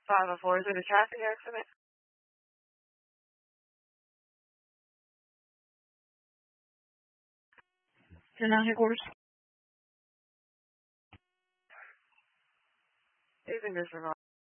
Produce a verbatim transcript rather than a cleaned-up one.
five oh four, is it a traffic accident? ten nine headquarters. Even this remote.